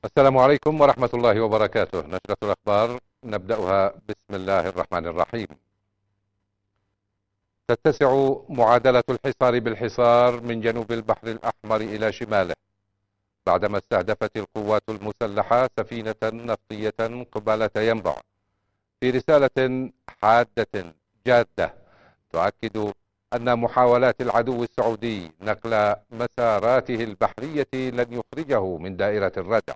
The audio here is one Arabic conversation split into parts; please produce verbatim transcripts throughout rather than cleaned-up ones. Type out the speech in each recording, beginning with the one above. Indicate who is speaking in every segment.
Speaker 1: السلام عليكم ورحمة الله وبركاته. نشرة الأخبار نبدأها بسم الله الرحمن الرحيم. تتسع معادلة الحصار بالحصار من جنوب البحر الأحمر إلى شماله بعدما استهدفت القوات المسلحة سفينة نفطية قبالة ينبع في رسالة حادة جادة تؤكد أن محاولات العدو السعودي نقل مساراته البحرية لن يخرجه من دائرة الردع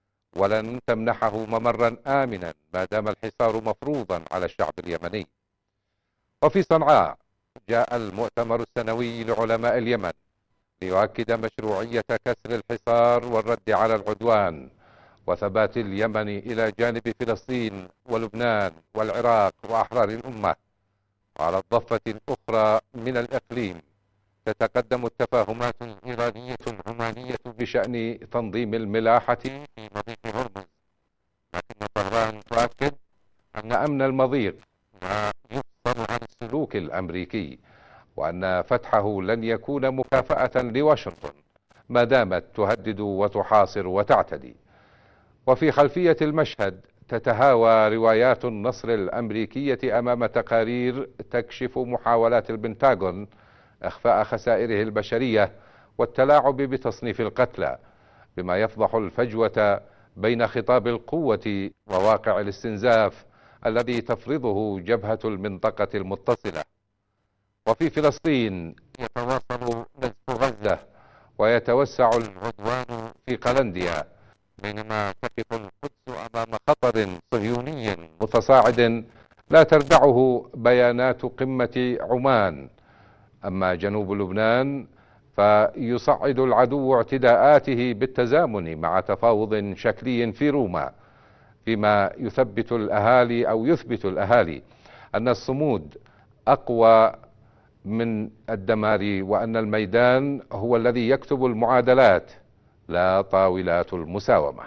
Speaker 1: ولن تمنحه ممرا آمنا ما دام الحصار مفروضا على الشعب اليمني. وفي صنعاء جاء المؤتمر السنوي لعلماء اليمن ليؤكد مشروعية كسر الحصار والرد على العدوان وثبات اليمن إلى جانب فلسطين ولبنان والعراق وأحرار الأمة. وعلى الضفة الأخرى من الإقليم تتقدم التفاهمات الإيرانية العمانية بشأن تنظيم الملاحة في مضيق هرمز، لكن طهران تؤكد أن أمن المضيق لا يفصل عن السلوك الأمريكي وأن فتحه لن يكون مكافأة لواشنطن ما دامت تهدد وتحاصر وتعتدي. وفي خلفية المشهد تتهاوى روايات النصر الأمريكية أمام تقارير تكشف محاولات البنتاغون إخفاء خسائره البشرية والتلاعب بتصنيف القتلى، بما يفضح الفجوة بين خطاب القوة وواقع الاستنزاف الذي تفرضه جبهة المنطقة المتصلة. وفي فلسطين يتواصل نزف غزة ويتوسع العدوان في قلنديا، بينما تقف القدس أمام خطر صهيوني متصاعد لا تردعه بيانات قمة عمان. أما جنوب لبنان فيصعد العدو اعتداءاته بالتزامن مع تفاوض شكلي في روما، فيما يثبت الأهالي أو يثبت الأهالي أن الصمود أقوى من الدمار وأن الميدان هو الذي يكتب المعادلات لا طاولات المساومة.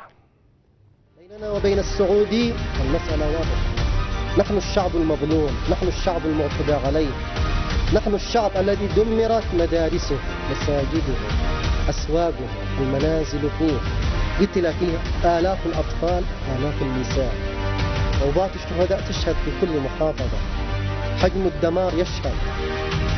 Speaker 2: بيننا وبين السعودي المسألة واضحة، نحن الشعب المظلوم، نحن الشعب المعتدى عليه، نحن الشعب الذي دمرت مدارسه، مساجده، أسواقه، المنازل فيه، قتل فيه آلاف الأطفال، آلاف النساء، عوبات الشهداء تشهد في كل محافظة، حجم الدمار يشهد.